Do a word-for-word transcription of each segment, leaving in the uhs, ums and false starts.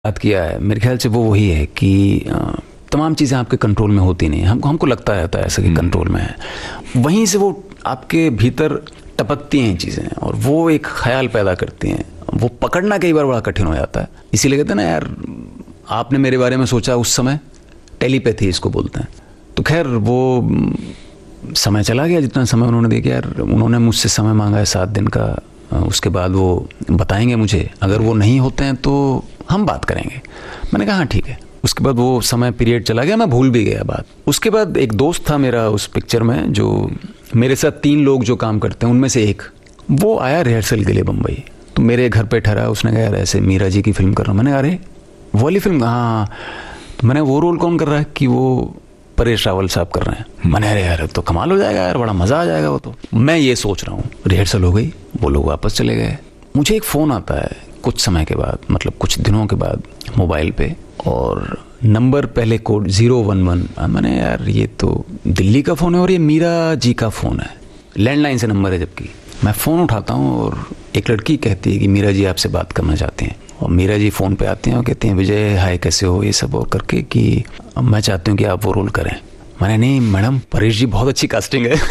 बात किया है, मेरे ख्याल से वो वही है कि तमाम चीज़ें आपके कंट्रोल में होती नहीं, हमको हमको लगता रहता है ऐसा कि कंट्रोल में है, वहीं से वो आपके भीतर टपकती हैं चीज़ें और वो एक ख्याल पैदा करती हैं, वो पकड़ना कई बार बड़ा कठिन हो जाता है। इसीलिए कहते हैं ना यार, आपने मेरे बारे में सोचा उस समय, टेलीपैथी इसको बोलते हैं। तो खैर वो समय चला गया, जितना समय उन्होंने देखा, यार उन्होंने मुझसे समय मांगा है सात दिन का, उसके बाद वो बताएंगे मुझे, अगर वो नहीं होते हैं तो हम बात करेंगे। मैंने कहा हाँ ठीक है। उसके बाद वो समय पीरियड चला गया, मैं भूल भी गया बात। उसके बाद एक दोस्त था मेरा उस पिक्चर में, जो मेरे साथ तीन लोग जो काम करते हैं उनमें से एक, वो आया रिहर्सल के लिए बम्बई, तो मेरे घर पे ठहरा। उसने कहा यार ऐसे मीरा जी की फिल्म कर रहा हूँ। मैंने कहा अरे वो वाली फिल्म, हाँ। तो मैंने वो रोल कौन कर रहा है कि वो परेश रावल साहब कर रहे हैं। मैंने अरे यार तो कमाल हो जाएगा यार, बड़ा मज़ा आ जाएगा वो तो। मैं ये सोच रहा हूँ, रिहर्सल हो गई, वो लोग वापस चले गए। मुझे एक फ़ोन आता है कुछ समय के बाद, मतलब कुछ दिनों के बाद, मोबाइल पे, और नंबर पहले कोड ज़ीरो वन वन। मैंने यार ये तो दिल्ली का फ़ोन है और ये मीरा जी का फ़ोन है, लैंडलाइन से नंबर है। जबकि मैं फ़ोन उठाता हूँ और एक लड़की कहती है कि मीरा जी आपसे बात करना चाहती हैं। और मीरा जी फ़ोन पे आते हैं और कहते हैं विजय हाय कैसे हो, ये सब और करके कि मैं चाहती हूँ कि आप वो रोल करें। मैंने नहीं मैडम, परेश जी बहुत अच्छी कास्टिंग है।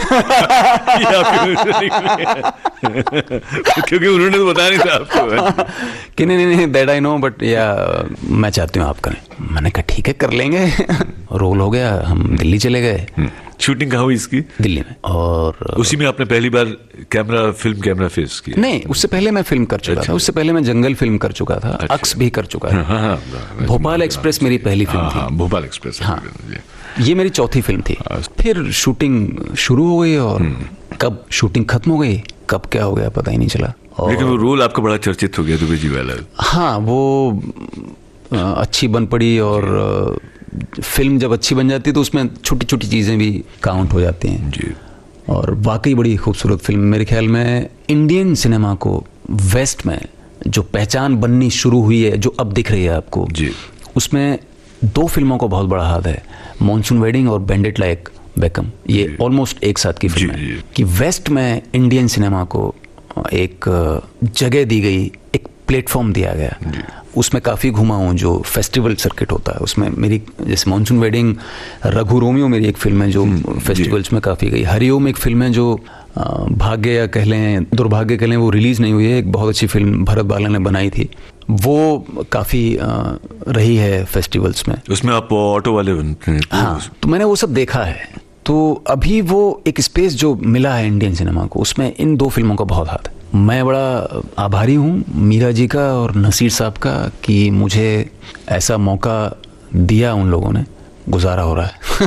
क्योंकि उन्होंने तो बताया नहीं था आपको कि नहीं नहीं दैट आई नो, बट या मैं चाहती हूँ आप करें। मैंने कहा ठीक है कर लेंगे। रोल हो गया, हम दिल्ली चले गए। शूटिंग कहाँ हुई इसकी? दिल्ली में। और उसी में आपने पहली बार कैमरा फिल्म कैमरा फेस किया? नहीं, उससे पहले मैं फिल्म कर चुका था। उससे पहले मैं जंगल फिल्म कर चुका था, अक्स भी कर चुका था। भोपाल एक्सप्रेस मेरी पहली फिल्म थी। भोपाल एक्सप्रेस, हाँ, ये मेरी चौथी फिल्म थी। फिर शूटिंग शुरू हो गई और कब शूटिंग खत्म हो गई, कब क्या हो गया पता ही नहीं चला। लेकिन वो रोल आपका बड़ा चर्चित हो गया, दुबे जी वाला। हाँ, वो अच्छी बन पड़ी और फिल्म जब अच्छी बन जाती है तो उसमें छोटी छोटी चीज़ें भी काउंट हो जाती हैं जी। और वाकई बड़ी खूबसूरत फिल्म। मेरे ख्याल में इंडियन सिनेमा को वेस्ट में जो पहचान बननी शुरू हुई है, जो अब दिख रही है आपको जी, उसमें दो फिल्मों को बहुत बड़ा हाथ है, मॉनसून वेडिंग और बैंडिट लाइक बेकम। ये ऑलमोस्ट एक साथ की फिल्म है कि वेस्ट में इंडियन सिनेमा को एक जगह दी गई, एक प्लेटफॉर्म दिया गया। उसमें काफ़ी घुमा हूँ, जो फेस्टिवल सर्किट होता है उसमें मेरी, जैसे मॉनसून वेडिंग, रघु रोमियो मेरी एक फिल्म है जो फेस्टिवल्स में काफ़ी गई। हरिओम एक फिल्म है जो भाग्य या कह लें दुर्भाग्य कह लें, वो रिलीज़ नहीं हुई है, एक बहुत अच्छी फिल्म भरत बाला ने बनाई थी, वो काफ़ी रही है फेस्टिवल्स में। उसमें आप ऑटो वाले बनते हैं? हाँ, तो मैंने वो सब देखा है। तो अभी वो एक स्पेस जो मिला है इंडियन सिनेमा को, उसमें इन दो फिल्मों का बहुत हाथ है। मैं बड़ा आभारी हूँ मीरा जी का और नसीर साहब का कि मुझे ऐसा मौका दिया उन लोगों ने। गुजारा हो रहा है।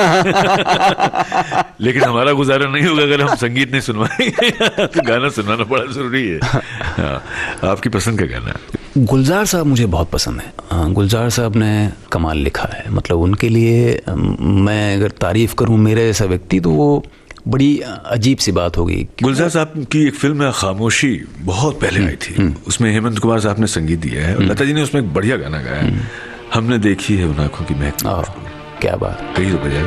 लेकिन हमारा गुजारा नहीं होगा अगर हम संगीत नहीं सुनवाएंगे। तो गाना सुनवाना बड़ा जरूरी है। हाँ, आपकी पसंद का गाना? गुलजार साहब मुझे बहुत पसंद है। गुलजार साहब ने कमाल लिखा है, मतलब उनके लिए मैं अगर तारीफ करूं मेरे जैसा व्यक्ति तो वो बड़ी अजीब सी बात होगी। गुलजार साहब की एक फिल्म है खामोशी, बहुत पहले आई थी, उसमें हेमंत कुमार साहब ने संगीत दिया है और लता जी ने उसमें एक बढ़िया गाना गाया है, हमने देखी है उन आंखों की महक। क्या बात, कही तो बजाय